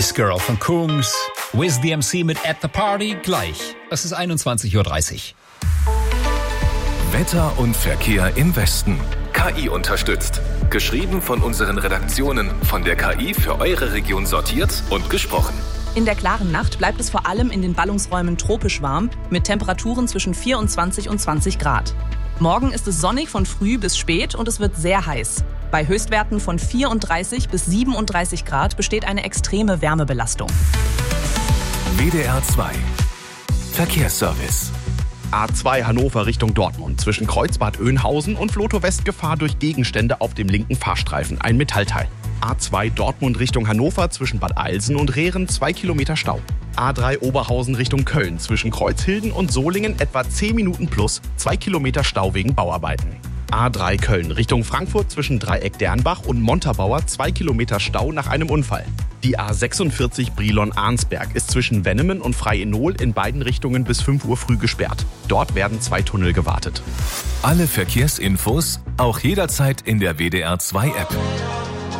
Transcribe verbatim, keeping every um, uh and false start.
This Girl von Kungs, Wiz the M C mit At the Party gleich. Es ist einundzwanzig Uhr dreißig. Wetter und Verkehr im Westen. K I unterstützt. Geschrieben von unseren Redaktionen, von der K I für eure Region sortiert und gesprochen. In der klaren Nacht bleibt es vor allem in den Ballungsräumen tropisch warm, mit Temperaturen zwischen vierundzwanzig und zwanzig Grad. Morgen ist es sonnig von früh bis spät und es wird sehr heiß. Bei Höchstwerten von vierunddreißig bis siebenunddreißig Grad besteht eine extreme Wärmebelastung. W D R zwei Verkehrsservice. A zwei Hannover Richtung Dortmund. Zwischen Kreuzbad Oeynhausen und Vlotho West Gefahr durch Gegenstände auf dem linken Fahrstreifen. Ein Metallteil. A zwei Dortmund Richtung Hannover zwischen Bad Eilsen und Rehren zwei Kilometer Stau. A drei Oberhausen Richtung Köln zwischen Kreuzhilden und Solingen etwa zehn Minuten plus zwei Kilometer Stau wegen Bauarbeiten. A drei Köln Richtung Frankfurt zwischen Dreieck Dernbach und Montabaur zwei Kilometer Stau nach einem Unfall. Die A sechsundvierzig Brilon-Arnsberg ist zwischen Wennemen und Freienol in beiden Richtungen bis fünf Uhr früh gesperrt. Dort werden zwei Tunnel gewartet. Alle Verkehrsinfos auch jederzeit in der W D R zwei App.